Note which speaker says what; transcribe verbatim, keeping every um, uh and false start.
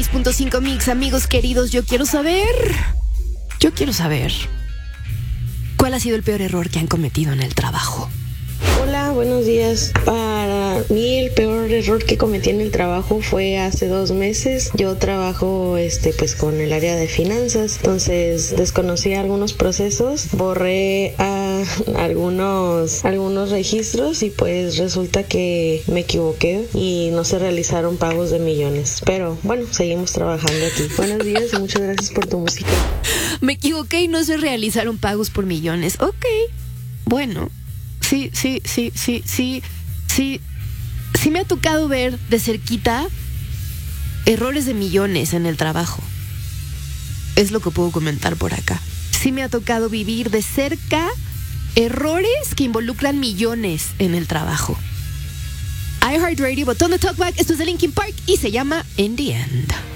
Speaker 1: seis punto cinco Mix, amigos queridos, yo quiero saber, yo quiero saber, ¿cuál ha sido el peor error que han cometido en el trabajo?
Speaker 2: Hola, buenos días. Para mí el peor error que cometí en el trabajo fue hace dos meses. Yo trabajo este pues con el área de finanzas, entonces desconocí algunos procesos, borré a algunos algunos registros y pues resulta que me equivoqué y no se realizaron pagos de millones. Pero bueno, seguimos trabajando aquí. Buenos días y muchas gracias por tu música.
Speaker 1: Me equivoqué y no se realizaron pagos por millones. Ok, bueno. Sí, sí, sí, sí, sí, sí, sí me ha tocado ver de cerquita errores de millones en el trabajo. Es lo que puedo comentar por acá. Sí me ha tocado vivir de cerca errores que involucran millones en el trabajo. iHeartRadio, botón de Talkback, esto es de Linkin Park y se llama In the End.